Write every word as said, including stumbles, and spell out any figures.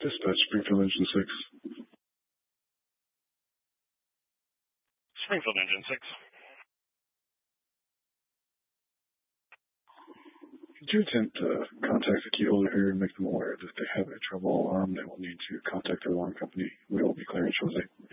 Dispatch Springfield Engine six. Springfield Engine six. Could you attempt to contact the key holder here and make them aware that if they have a trouble alarm, they will need to contact the alarm company. We will be clearing shortly.